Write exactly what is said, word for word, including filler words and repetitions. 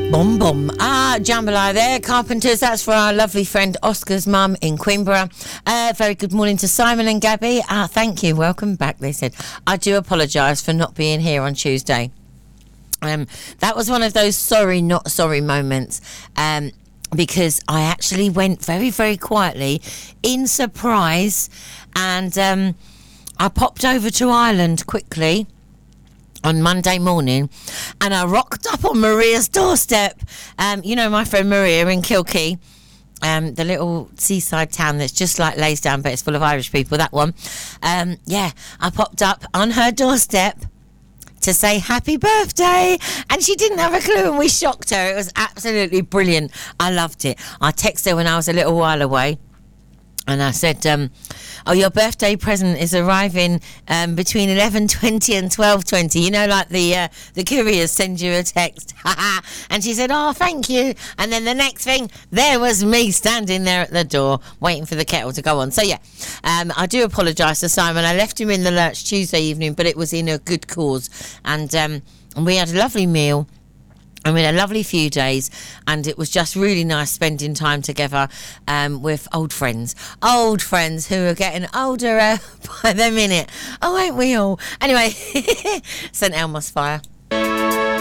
Boom, boom. Ah, jambalaya there, Carpenters. That's for our lovely friend Oscar's mum in Queenborough. Uh, very good morning to Simon and Gabby. Ah, thank you. Welcome back, they said. I do apologise for not being here on Tuesday. Um, that was one of those sorry, not sorry moments. Um, because I actually went very, very quietly in surprise. And um, I popped over to Ireland quickly on Monday morning, and I rocked up on Maria's doorstep. Um, you know my friend Maria in Kilkee, um, the little seaside town that's just like Laysdown, but it's full of Irish people, that one. Um, yeah, I popped up on her doorstep to say happy birthday, and she didn't have a clue, and we shocked her. It was absolutely brilliant. I loved it. I texted her when I was a little while away, and I said, um, oh, your birthday present is arriving um, between eleven twenty and twelve twenty. You know, like the uh, the couriers send you a text. And she said, oh, thank you. And then the next thing, there was me standing there at the door waiting for the kettle to go on. So, yeah, um, I do apologise to Simon. I left him in the lurch Tuesday evening, but it was in a good cause. And, um, and we had a lovely meal. I mean, a lovely few days, and it was just really nice spending time together um, with old friends. Old friends who are getting older uh, by the minute. Oh, ain't we all? Anyway, Saint Elmo's Fire.